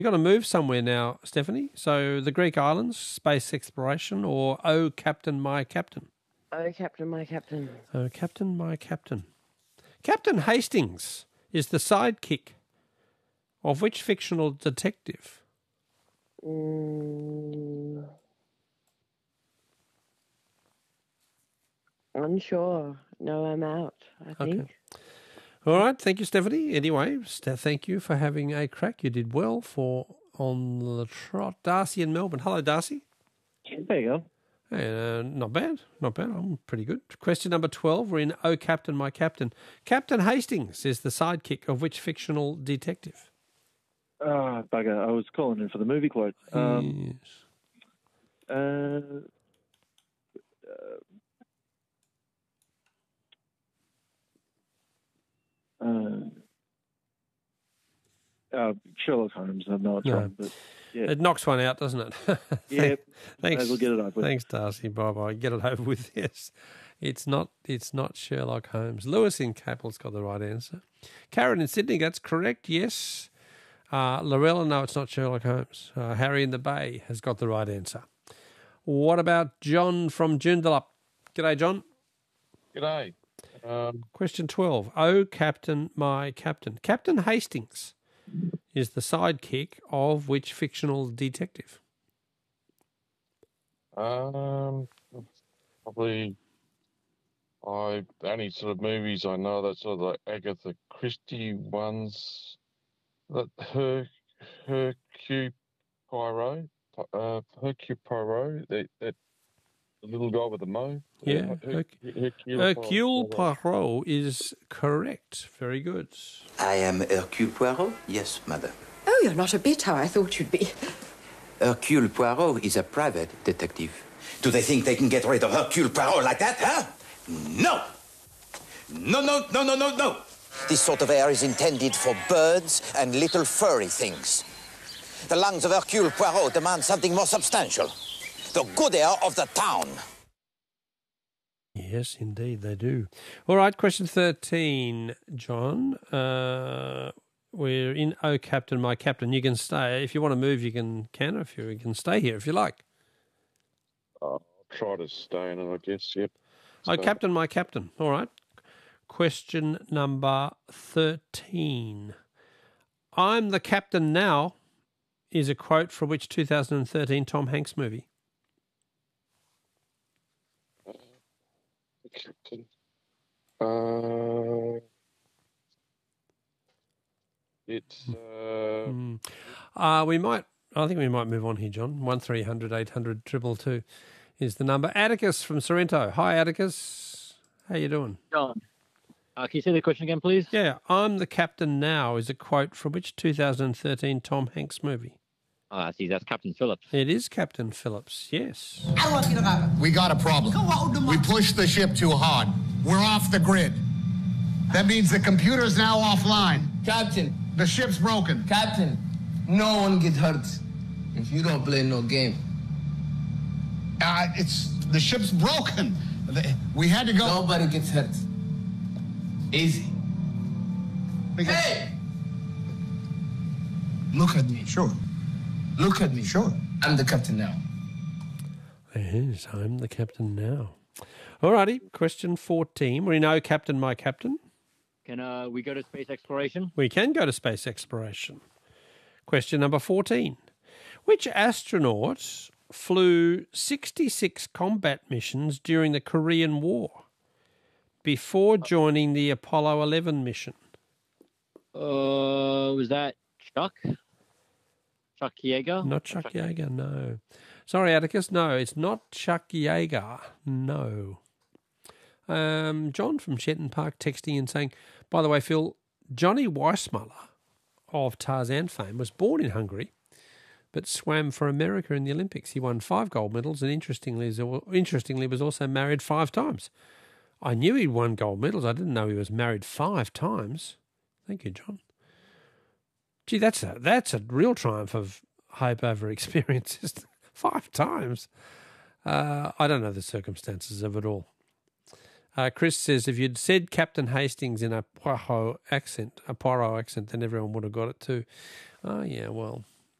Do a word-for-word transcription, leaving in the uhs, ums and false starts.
You've got to move somewhere now, Stephanie. So the Greek islands, space exploration, or Oh, Captain, My Captain? Oh, Captain, My Captain. Oh, Captain, My Captain. Captain Hastings is the sidekick of which fictional detective? Mm, unsure. No, I'm out, I think. Okay. All right. Thank you, Stephanie. Anyway, Steph, thank you for having a crack. You did well for On the Trot. Darcy in Melbourne. Hello, Darcy. There you go. Hey, uh, not bad. Not bad. I'm pretty good. Question number twelve. We're in Oh, Captain, My Captain. Captain Hastings is the sidekick of which fictional detective? Ah, bugger. I was calling in for the movie quote. Um, yes. Uh, uh, uh, Sherlock Holmes. I know it's No. wrong, but yeah. It knocks one out, doesn't it? Yeah. Thanks. We'll get it over with. Thanks, Darcy. Bye bye. Get it over with. Yes, it's not. It's not Sherlock Holmes. Lewis in Capel's got the right answer. Karen in Sydney. That's correct. Yes. Uh, Lorella. No, it's not Sherlock Holmes. Uh, Harry in the Bay has got the right answer. What about John from Joondalup? G'day, John. G'day. Um, Question twelve. Oh, Captain, My Captain. Captain Hastings is the sidekick of which fictional detective? um, probably, I the only sort of movies I know that sort of like Agatha Christie ones. That her Hercule Poirot, uh, Hercule Poirot, that that the little guy with the mo. Yeah, Her, Hercule, Hercule Poirot is correct. Very good. I am Hercule Poirot? Yes, madam. Oh, you're not a bit how I thought you'd be. Hercule Poirot is a private detective. Do they think they can get rid of Hercule Poirot like that, huh? No! No, no, no, no, no, no! This sort of air is intended for birds and little furry things. The lungs of Hercule Poirot demand something more substantial. The good air of the town. Yes, indeed, they do. All right, question thirteen, John. Uh, we're in Oh, Captain, My Captain. You can stay. If you want to move, you can, can. If you, you can stay here if you like. I'll try to stay in it, I guess, yep. Oh, So- Captain, My Captain. All right. Question number thirteen. I'm the captain now is a quote from which two thousand thirteen Tom Hanks movie? Captain. Uh, it's uh, Mm. Uh, we might, I think we might move on here, John. one three hundred eight hundred two two two is the number. Atticus from Sorrento. Hi, Atticus. How you doing? John, uh, can you say the question again, please? Yeah, I'm the captain now is a quote from which two thousand thirteen Tom Hanks movie? Ah, I see. That's Captain Phillips. It is Captain Phillips, yes. We got a problem. We pushed the ship too hard. We're off the grid. That means the computer's now offline. Captain. The ship's broken. Captain, no one gets hurt if you don't play no game. Uh, it's the ship's broken. We had to go. Nobody gets hurt. Easy. Because... Hey! Look at me. Sure. Look at me. Sure. I'm the captain now. Yes, I'm the captain now. All righty, question fourteen. We know Captain, My Captain. Can uh, we go to space exploration? We can go to space exploration. Question number fourteen. Which astronaut flew sixty-six combat missions during the Korean War before joining the Apollo eleven mission? Uh, was that Chuck? Chuck Yeager? Not Chuck Yeager, no. Sorry, Atticus, no, it's not Chuck Yeager, no. Um, John from Shenton Park texting and saying, by the way, Phil, Johnny Weissmuller of Tarzan fame was born in Hungary but swam for America in the Olympics. He won five gold medals and interestingly, interestingly was also married five times. I knew he'd won gold medals. I didn't know he was married five times. Thank you, John. Gee, that's a that's a real triumph of hope over experiences. Five times. Uh, I don't know the circumstances of it all. Uh, Chris says if you'd said Captain Hastings in a Poirot accent, a Poirot accent, then everyone would have got it too. Oh yeah, well,